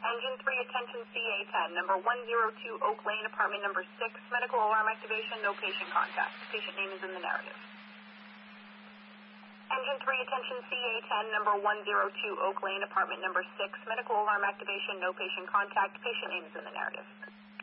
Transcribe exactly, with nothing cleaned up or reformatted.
Engine three, attention C A ten, number one zero two Oak Lane, apartment number six, medical alarm activation, no patient contact. Patient name is in the narrative. Engine three, attention C A ten, number one zero two Oak Lane, apartment number six, medical alarm activation, no patient contact. Patient name is in the narrative.